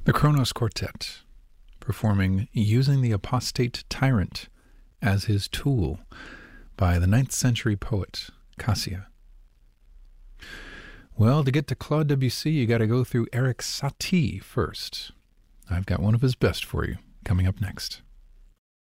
The Kronos Quartet, performing Using the Apostate Tyrant as His Tool by the 9th century poet Cassia. Well, to get to Claude Debussy, you got to go through Erik Satie first. I've got one of his best for you coming up next.